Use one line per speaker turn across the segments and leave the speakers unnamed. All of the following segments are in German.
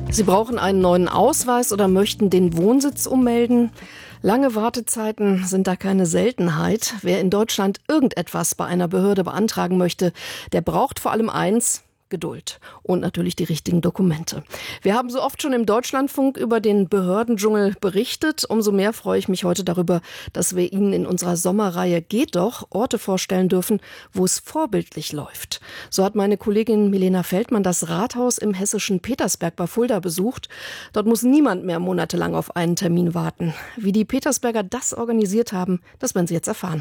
Sie brauchen einen neuen Ausweis oder möchten den Wohnsitz ummelden? Lange Wartezeiten sind da keine Seltenheit. Wer in Deutschland irgendetwas bei einer Behörde beantragen möchte, der braucht vor allem eins: Geduld und natürlich die richtigen Dokumente. Wir haben so oft schon im Deutschlandfunk über den Behördendschungel berichtet. Umso mehr freue ich mich heute darüber, dass wir Ihnen in unserer Sommerreihe Geht doch Orte vorstellen dürfen, wo es vorbildlich läuft. So hat meine Kollegin Milena Feldmann das Rathaus im hessischen Petersberg bei Fulda besucht. Dort muss niemand mehr monatelang auf einen Termin warten. Wie die Petersberger das organisiert haben, das werden Sie jetzt erfahren.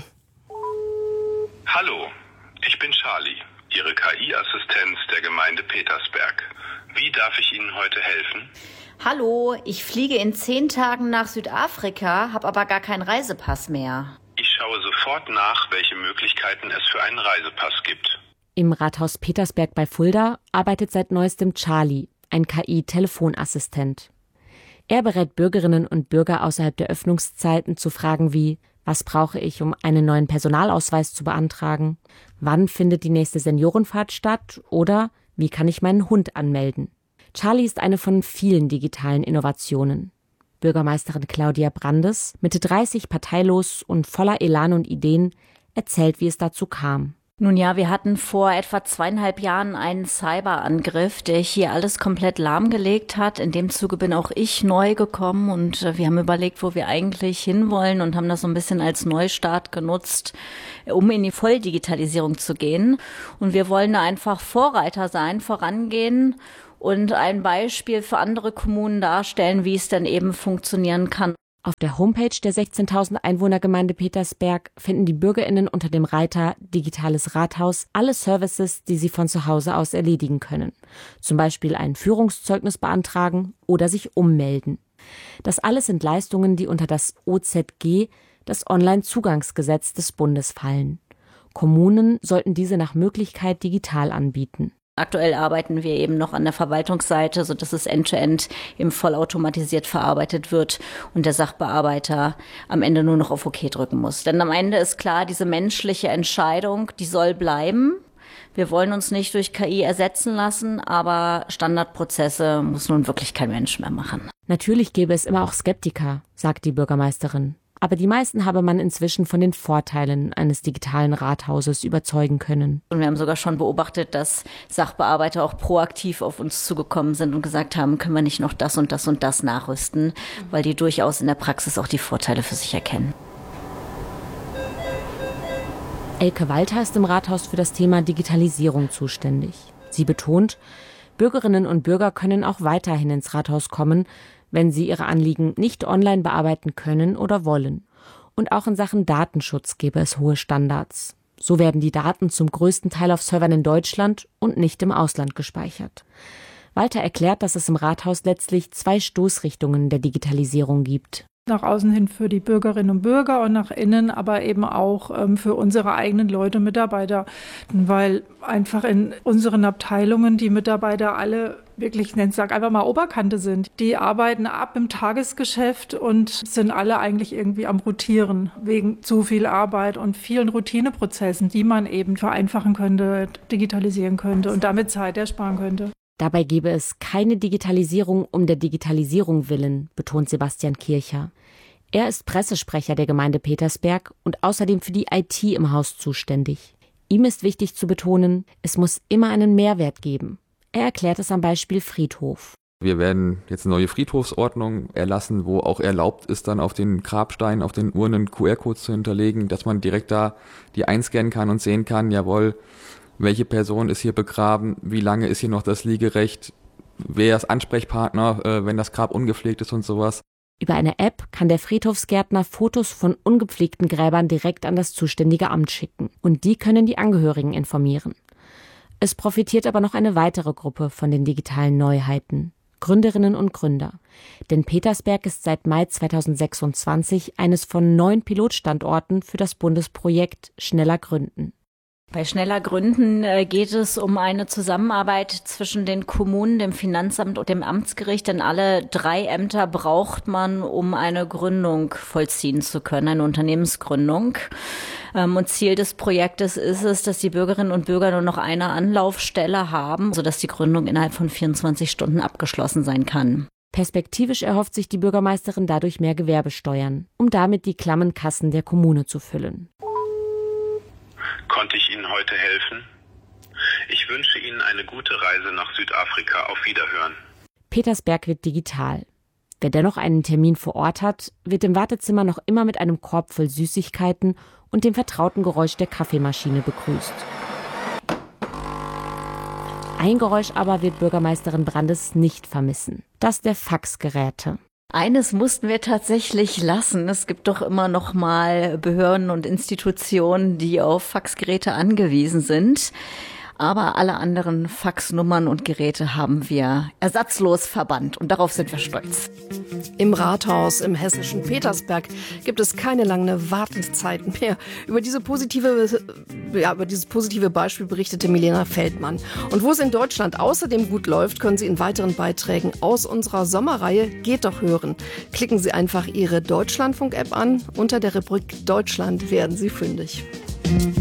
Hallo, ich bin Charlie, Ihre KI-Assistenz der Gemeinde Petersberg. Wie darf ich Ihnen heute helfen?
Hallo, ich fliege in 10 Tagen nach Südafrika, habe aber gar keinen Reisepass mehr.
Ich schaue sofort nach, welche Möglichkeiten es für einen Reisepass gibt.
Im Rathaus Petersberg bei Fulda arbeitet seit neuestem Charlie, ein KI-Telefonassistent. Er berät Bürgerinnen und Bürger außerhalb der Öffnungszeiten zu Fragen wie: Was brauche ich, um einen neuen Personalausweis zu beantragen? Wann findet die nächste Seniorenfahrt statt? Oder wie kann ich meinen Hund anmelden? Charlie ist eine von vielen digitalen Innovationen. Bürgermeisterin Claudia Brandes, Mitte 30, parteilos und voller Elan und Ideen, erzählt, wie es dazu kam.
Nun ja, wir hatten vor etwa 2,5 Jahren einen Cyberangriff, der hier alles komplett lahmgelegt hat. In dem Zuge bin auch ich neu gekommen und wir haben überlegt, wo wir eigentlich hinwollen und haben das so ein bisschen als Neustart genutzt, um in die Volldigitalisierung zu gehen. Und wir wollen da einfach Vorreiter sein, vorangehen und ein Beispiel für andere Kommunen darstellen, wie es dann eben funktionieren kann.
Auf der Homepage der 16.000 Einwohnergemeinde Petersberg finden die BürgerInnen unter dem Reiter Digitales Rathaus alle Services, die sie von zu Hause aus erledigen können. Zum Beispiel ein Führungszeugnis beantragen oder sich ummelden. Das alles sind Leistungen, die unter das OZG, das Onlinezugangsgesetz des Bundes, fallen. Kommunen sollten diese nach Möglichkeit digital anbieten.
Aktuell arbeiten wir eben noch an der Verwaltungsseite, sodass es end-to-end eben vollautomatisiert verarbeitet wird und der Sachbearbeiter am Ende nur noch auf OK drücken muss. Denn am Ende ist klar, diese menschliche Entscheidung, die soll bleiben. Wir wollen uns nicht durch KI ersetzen lassen, aber Standardprozesse muss nun wirklich kein Mensch mehr machen.
Natürlich gäbe es immer auch Skeptiker, sagt die Bürgermeisterin. Aber die meisten habe man inzwischen von den Vorteilen eines digitalen Rathauses überzeugen können.
Und wir haben sogar schon beobachtet, dass Sachbearbeiter auch proaktiv auf uns zugekommen sind und gesagt haben, können wir nicht noch das und das und das nachrüsten, weil die durchaus in der Praxis auch die Vorteile für sich erkennen.
Elke Walter ist im Rathaus für das Thema Digitalisierung zuständig. Sie betont, Bürgerinnen und Bürger können auch weiterhin ins Rathaus kommen, wenn sie ihre Anliegen nicht online bearbeiten können oder wollen. Und auch in Sachen Datenschutz gäbe es hohe Standards. So werden die Daten zum größten Teil auf Servern in Deutschland und nicht im Ausland gespeichert. Walter erklärt, dass es im Rathaus letztlich 2 Stoßrichtungen der Digitalisierung gibt.
Nach außen hin für die Bürgerinnen und Bürger und nach innen aber eben auch für unsere eigenen Leute und Mitarbeiter. Weil einfach in unseren Abteilungen die Mitarbeiter alle wirklich, ich sag einfach mal Oberkante sind. Die arbeiten ab im Tagesgeschäft und sind alle eigentlich irgendwie am Rotieren wegen zu viel Arbeit und vielen Routineprozessen, die man eben vereinfachen könnte, digitalisieren könnte und damit Zeit ersparen könnte.
Dabei gäbe es keine Digitalisierung um der Digitalisierung willen, betont Sebastian Kircher. Er ist Pressesprecher der Gemeinde Petersberg und außerdem für die IT im Haus zuständig. Ihm ist wichtig zu betonen, es muss immer einen Mehrwert geben. Er erklärt es am Beispiel Friedhof.
Wir werden jetzt eine neue Friedhofsordnung erlassen, wo auch erlaubt ist, dann auf den Grabsteinen, auf den Urnen QR-Codes zu hinterlegen, dass man direkt da die einscannen kann und sehen kann, jawohl, welche Person ist hier begraben, wie lange ist hier noch das Liegerecht, wer ist Ansprechpartner, wenn das Grab ungepflegt ist und sowas.
Über eine App kann der Friedhofsgärtner Fotos von ungepflegten Gräbern direkt an das zuständige Amt schicken. Und die können die Angehörigen informieren. Es profitiert aber noch eine weitere Gruppe von den digitalen Neuheiten: Gründerinnen und Gründer. Denn Petersberg ist seit Mai 2026 eines von 9 Pilotstandorten für das Bundesprojekt Schneller Gründen.
Bei Schneller Gründen geht es um eine Zusammenarbeit zwischen den Kommunen, dem Finanzamt und dem Amtsgericht, denn alle 3 Ämter braucht man, um eine Gründung vollziehen zu können, eine Unternehmensgründung. Und Ziel des Projektes ist es, dass die Bürgerinnen und Bürger nur noch eine Anlaufstelle haben, sodass die Gründung innerhalb von 24 Stunden abgeschlossen sein kann.
Perspektivisch erhofft sich die Bürgermeisterin dadurch mehr Gewerbesteuern, um damit die klammen Kassen der Kommune zu füllen.
Konnte ich Ihnen heute helfen? Ich wünsche Ihnen eine gute Reise nach Südafrika. Auf Wiederhören.
Petersberg wird digital. Wer dennoch einen Termin vor Ort hat, wird im Wartezimmer noch immer mit einem Korb voll Süßigkeiten und dem vertrauten Geräusch der Kaffeemaschine begrüßt. Ein Geräusch aber wird Bürgermeisterin Brandes nicht vermissen: das der Faxgeräte.
Eines mussten wir tatsächlich lassen. Es gibt doch immer noch mal Behörden und Institutionen, die auf Faxgeräte angewiesen sind. Aber alle anderen Faxnummern und Geräte haben wir ersatzlos verbannt und darauf sind wir stolz.
Im Rathaus im hessischen Petersberg gibt es keine langen Wartezeiten mehr. Über dieses positive Beispiel berichtete Milena Feldmann. Und wo es in Deutschland außerdem gut läuft, können Sie in weiteren Beiträgen aus unserer Sommerreihe Geht doch hören. Klicken Sie einfach Ihre Deutschlandfunk-App an. Unter der Rubrik Deutschland werden Sie fündig.